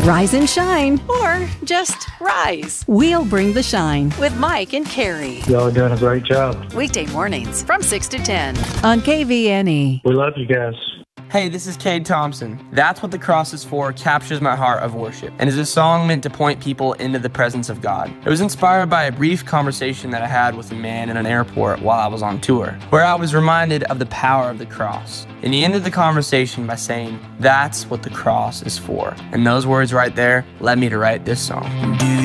Rise and shine. Or just rise. We'll bring the shine. With Mike and Carrie. Y'all are doing a great job. Weekday mornings from 6 to 10. On KVNE. We love you guys. Hey, this is Cade Thompson. That's What the Cross is For captures my heart of worship and is a song meant to point people into the presence of God. It was inspired by a brief conversation that I had with a man in an airport while I was on tour, where I was reminded of the power of the cross. And he ended the conversation by saying, "That's what the cross is for." And those words right there led me to write this song.